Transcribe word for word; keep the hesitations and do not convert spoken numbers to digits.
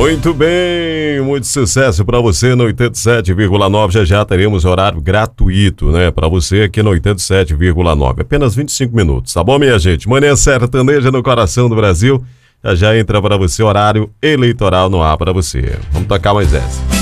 Muito bem, muito sucesso para você no oitenta e sete vírgula nove. Já já teremos horário gratuito, né, para você aqui no oitenta e sete vírgula nove. Apenas vinte e cinco minutos, tá bom, minha gente? Manhã sertaneja no coração do Brasil. Já já entra para você horário eleitoral no ar para você. Vamos tocar mais essa.